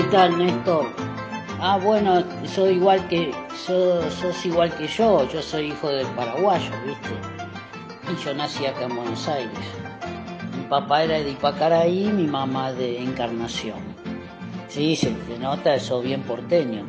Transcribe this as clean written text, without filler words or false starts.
¿Qué tal, Néstor? Bueno, sos igual que yo soy hijo de paraguayo, ¿viste? Y yo nací acá en Buenos Aires. Mi papá era de Ipacaraí y mi mamá de Encarnación. Sí, se te nota eso bien porteño.